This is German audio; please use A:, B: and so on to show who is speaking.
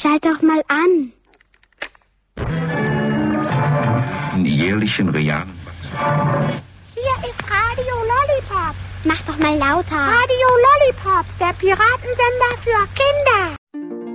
A: schalt doch mal an.
B: Jährlichen realen.
C: Hier ist Radio Lollipop.
A: Mach doch mal lauter.
C: Radio Lollipop, der Piratensender für Kinder.